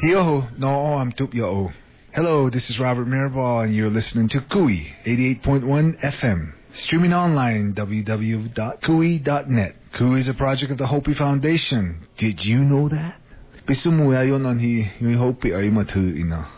Yo, no, I'm Yo. Hello, this is Robert Mirabal, and you're listening to Kui 88.1 FM. Streaming online, www.kui.net. Kui is a project of the Hopi Foundation. Did you know that? Bisumuya yon on hi Hopi ay matu ina.